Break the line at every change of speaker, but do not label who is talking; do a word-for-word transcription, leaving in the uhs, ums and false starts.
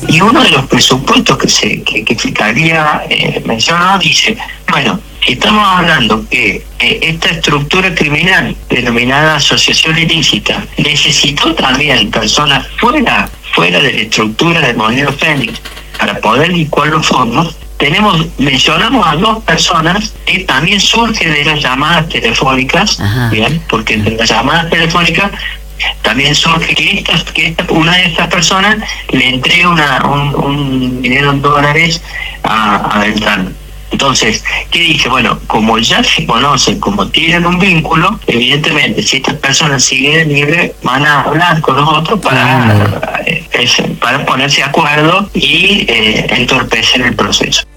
Y uno de los presupuestos que se que, que Fiscalía eh, mencionó dice, bueno, si estamos hablando que eh, esta estructura criminal denominada asociación ilícita necesitó también personas fuera, fuera de la estructura del Molino Fénix para poder licuar los fondos, tenemos, mencionamos a dos personas que también surgen de las llamadas telefónicas, Ajá. bien, porque entre las llamadas telefónicas también surge que, estas, que esta, una de estas personas le entrega una, un, un dinero en dólares a, a Beltrán. Entonces, ¿qué dije? Bueno, como ya se conocen, como tienen un vínculo, evidentemente, si estas personas siguen libres, van a hablar con los otros para, ah, eh, para ponerse de acuerdo y eh, entorpecer el proceso.